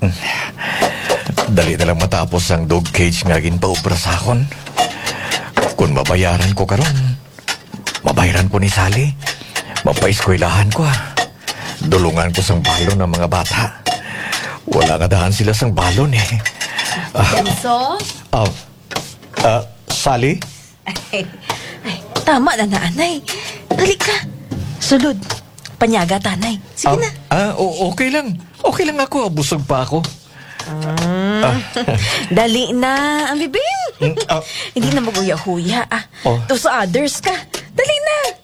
Dali na lang matapos ang dog cage nga ginpaubra sa akon. Kung mabayaran ko karon, mabayaran ko ni Sally. Mapaeskwelahan ko Dulungan ko sang balon ng mga bata. Wala nga dahan sila sang balon eh. Ganso? Sally? Ay, tama na anay. Dali ka. Sulod. Panyaga, tanay. Sige na. Okay lang. Okay lang ako. Busog pa ako. Dali na, ang bibing. Hindi na maguya-huya. Oh. To sa others ka. Dali na.